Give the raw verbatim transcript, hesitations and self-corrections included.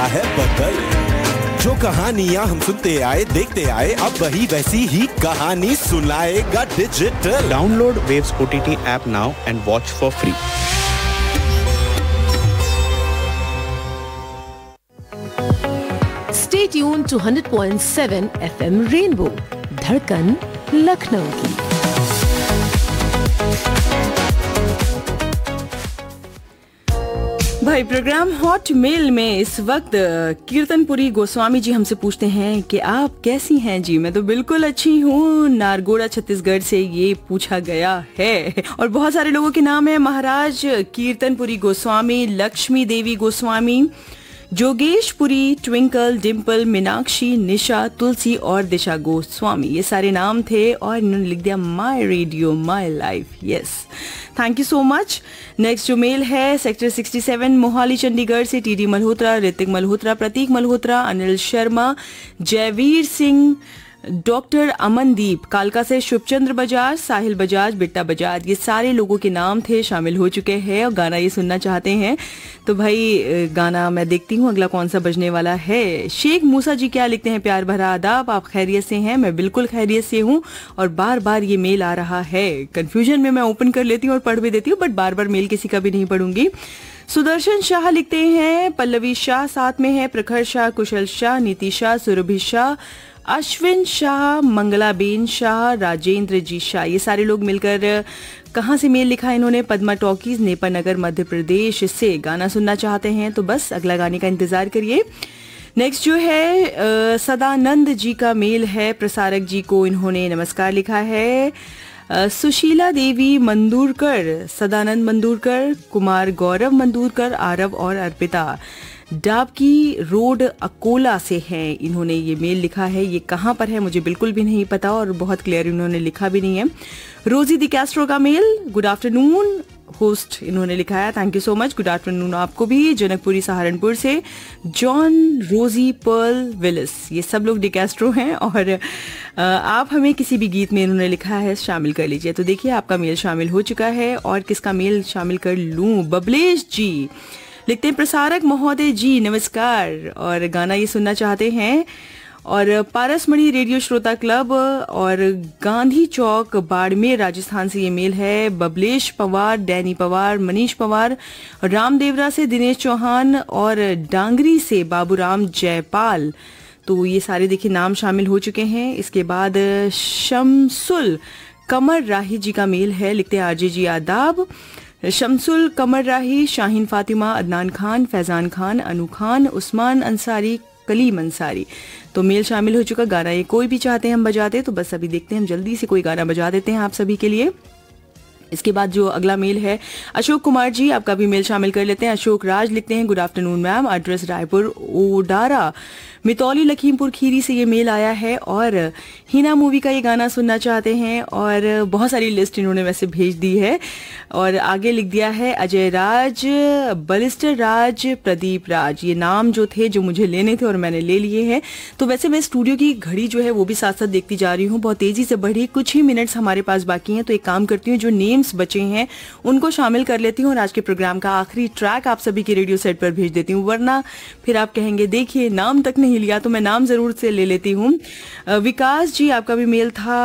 है बदल। जो कहानियां हम सुनते आए देखते आए, अब वही वैसी ही कहानी सुनाएगा digital. Download waves OTT app now and watch for free. Stay tuned to one hundred point seven F M Rainbow, धड़कन लखनऊ की। भाई प्रोग्राम हॉट मेल में इस वक्त कीर्तनपुरी गोस्वामी जी हमसे पूछते हैं कि आप कैसी हैं जी। मैं तो बिल्कुल अच्छी हूँ, नारगोड़ा छत्तीसगढ़ से ये पूछा गया है। और बहुत सारे लोगों के नाम है, महाराज कीर्तनपुरी गोस्वामी, लक्ष्मी देवी गोस्वामी, जोगेशपुरी, ट्विंकल, डिम्पल, मीनाक्षी, निशा, तुलसी और दिशा गोस्वामी, ये सारे नाम थे और इन्होंने लिख दिया my radio my life. Yes, thank you so much. Next जो मेल है सेक्टर सड़सठ मोहाली चंडीगढ़ से टीडी मल्होत्रा, ऋतिक मल्होत्रा, प्रतीक मल्होत्रा, अनिल शर्मा, जयवीर सिंह, डॉक्टर अमनदीप, कालका से शुभचंद्र बजाज, साहिल बजाज, बिट्टा बजाज, ये सारे लोगों के नाम थे, शामिल हो चुके हैं और गाना ये सुनना चाहते हैं। तो भाई गाना मैं देखती हूँ अगला कौन सा बजने वाला है। शेख मूसा जी क्या लिखते हैं, प्यार भरा आदाब, आप खैरियत से हैं? मैं बिल्कुल खैरियत से हूँ और बार बार ये मेल आ रहा है। कंफ्यूजन में मैं ओपन कर लेती हूँ और पढ़ भी देती हूँ, बट बार बार मेल किसी का भी नहीं पढ़ूंगी। सुदर्शन शाह लिखते हैं, पल्लवी शाह साथ में है, प्रखर शाह, कुशल शाह, नीति शाह, सुरभि शाह, अश्विन शाह, मंगलाबेन शाह, राजेंद्र जी शाह, ये सारे लोग मिलकर कहाँ से मेल लिखा है इन्होंने? पद्मा टॉकीज, नेपाल नगर, मध्य प्रदेश से गाना सुनना चाहते हैं। तो बस अगला गाने का इंतजार करिए। नेक्स्ट जो है आ, सदानंद जी का मेल है, प्रसारक जी को इन्होंने नमस्कार लिखा है। आ, सुशीला देवी मंदूरकर, सदानंद मंदूरकर, कुमार गौरव मंदूरकर, आरव और अर्पिता डाबकी रोड अकोला से हैं, इन्होंने ये मेल लिखा है। ये कहाँ पर है मुझे बिल्कुल भी नहीं पता और बहुत क्लियर इन्होंने लिखा भी नहीं है। रोजी दी कैस्ट्रो का मेल, गुड आफ्टरनून होस्ट इन्होंने लिखा है, thank you so much, good afternoon आपको भी। जनकपुरी सहारनपुर से जॉन, रोजी, पर्ल, विलिस, ये सब लोग डी कैस्ट्रो हैं और आप हमें किसी भी गीत में इन्होंने लिखा है शामिल कर लीजिए। तो देखिए आपका मेल शामिल हो चुका है और किसका मेल शामिल कर लूँ? बबलेश जी लिखते हैं, प्रसारक महोदय जी नमस्कार, और गाना ये सुनना चाहते हैं। और पारसमणि रेडियो श्रोता क्लब और गांधी चौक बाड़मेर राजस्थान से ये मेल है। बबलेश पवार, डैनी पवार, मनीष पवार, रामदेवरा से दिनेश चौहान और डांगरी से बाबूराम जयपाल, तो ये सारे देखिए नाम शामिल हो चुके हैं। इसके बाद शमसुल कमर राही जी का मेल है, लिखते हैं आरजे जी आदाब। शमसुल कमर राही, शाहीन फातिमा, अदनान खान, फैजान खान, अनु खान, उस्मान अंसारी, कलीम अंसारी, तो मेल शामिल हो चुका। गाना ये कोई भी चाहते हैं हम बजाते, तो बस अभी देखते हैं हम जल्दी से कोई गाना बजा देते हैं आप सभी के लिए। इसके बाद जो अगला मेल है अशोक कुमार जी, आपका भी मेल शामिल कर लेते हैं। अशोक राज लिखते हैं, good afternoon ma'am, address Raipur ओडारा, Mitauli Lakhimpur Kheri से ये मेल आया है और हिना मूवी का ये गाना सुनना चाहते हैं और बहुत सारी लिस्ट इन्होंने वैसे भेज दी है। और आगे लिख दिया है अजय राज, बलिस्टर राज, प्रदीप राज, ये नाम जो थे जो मुझे लेने थे और मैंने ले लिए हैं। तो वैसे मैं स्टूडियो की घड़ी जो है वो भी साथ साथ देखती जा रही हूँ, बहुत तेजी से बढ़ी, कुछ ही मिनट्स हमारे पास बाकी हैं। तो एक काम करती हूँ, जो नेम्स बचे हैं उनको शामिल कर लेती हूँ और आज के प्रोग्राम का आखिरी ट्रैक आप सभी के रेडियो सेट पर भेज देती हूँ, वरना फिर आप कहेंगे देखिए नाम तक नहीं लिया, तो मैं नाम जरूर से ले लेती हूँ। विकास जी आपका भी मेल था।